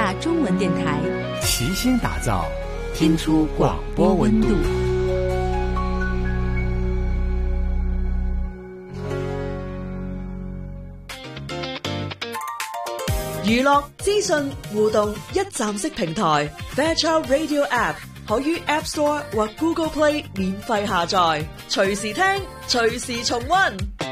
大中文电台， 齐心打造听出广播温度。 娛樂資訊互動一站式平台 Fairchild Radio App 可於 App Store 或 Google Play 免費下載，隨時聽，隨時重溫。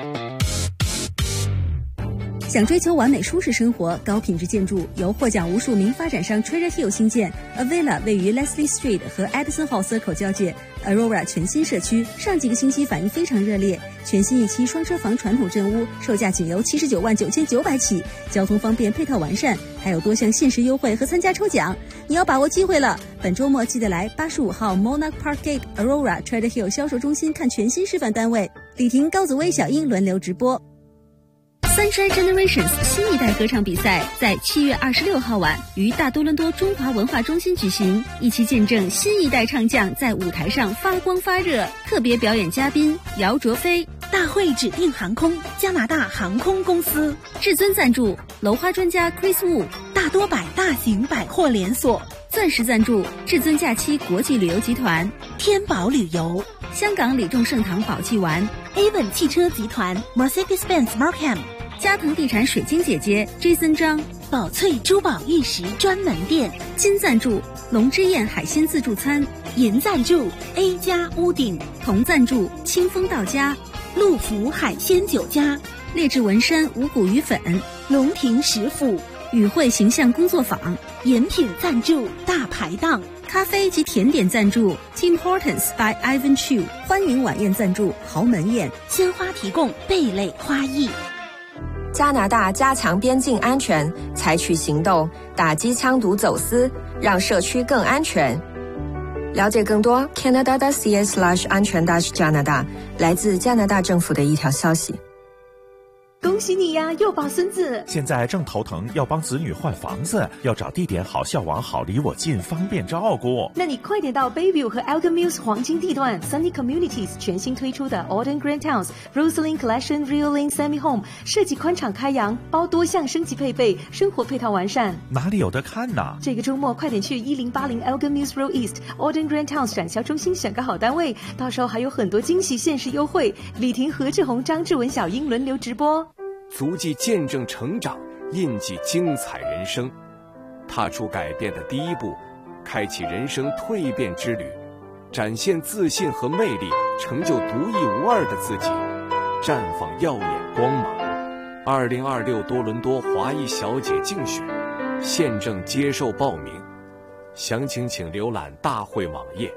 想追求完美舒适生活，高品质建筑由获奖无数名发展商 Treasure Hill 新建 A Villa 位于 Leslie Street 和 Edison Hall Circle 交界 Aurora 全新社区，上几个星期反应非常热烈。全新一期双车房传统镇屋，售价仅由79万9900起，交通方便，配套完善，还有多项限时优惠和参加抽奖，你要把握机会了。本周末记得来85号 Monarch Park Gate Aurora Treasure Hill 销售中心看全新示范单位，李婷、高子薇、小英轮流直播。Sunshine Generations 新一代歌唱比赛在7月26号晚于大多伦多中华文化中心举行，一起见证新一代唱将在舞台上发光发热。特别表演嘉宾姚卓飞， 大会指定航空加拿大航空公司， 至尊赞助楼花专家 Chris Wu， 大多百大型百货连锁， 钻石赞助至尊假期国际旅游集团， 天宝旅游， 香港李众盛堂宝济丸， Avon 汽车集团， Mercedes-Benz Markham， 嘉腾地产水晶姐姐 Jason 张， 宝翠珠宝玉石专门店， 金赞助龙之宴海鲜自助餐， 银赞助 A 家屋顶， 铜赞助清风到家， 陆福海鲜酒家， 劣质文山五谷鱼粉， 龙庭食府， 与会形象工作坊， 饮品赞助大排档， 咖啡及甜点赞助 Tim Hortons by Ivan Chu， 欢迎晚宴赞助豪门宴， 鲜花提供蓓蕾花艺。 加拿大加强边境安全，采取行动打击枪毒走私，让社区更安全。了解更多 Canada.ca/ 安全加拿大，来自加拿大政府的一条消息。 恭喜你呀，又抱孙子！ 现在正头疼，要帮子女换房子，要找地点好、校网好、离我近，方便照顾。 那你快点到 Bayview 和 Elgin Mills 黄金地段 Sunny Communities 全新推出的 Auden Grand Towns Rosaline Collection Real Lane Semi Home， 设计宽敞开扬，包多项升级配备，生活配套完善。 哪里有得看呢？ 这个周末快点去1080 Elgin Mills Road East Auden Grand Towns 展销中心选个好单位，到时候还有很多惊喜限时优惠。李婷、何志宏、张志文、小英轮流直播。 足迹见证成长，印记精彩人生，踏出改变的第一步，开启人生蜕变之旅，展现自信和魅力，成就独一无二的自己，绽放耀眼光芒。2026多伦多华裔小姐竞选现正接受报名，详情请浏览大会网页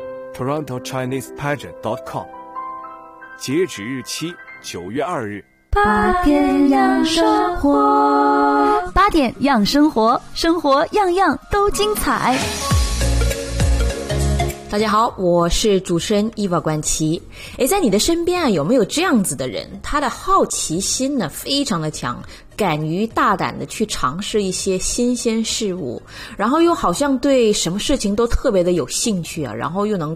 TorontoChinesePageant.com， 截止日期9月2日。 8点养生活，8点养生活，生活样样都精彩。 大家好，我是主持人伊娃冠琪。在你的身边啊，有没有这样子的人？他的好奇心呢非常的强，敢于大胆的去尝试一些新鲜事物，然后又好像对什么事情都特别的有兴趣啊，然后又能